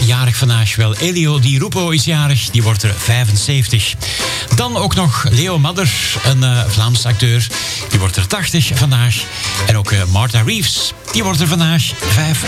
jarig vandaag. Wel, Elio Di Rupo is jarig, die wordt er 75. Dan ook nog Leo Madder, een Vlaamse acteur. Die wordt er 80 vandaag. En ook Martha Reeves, die wordt er vandaag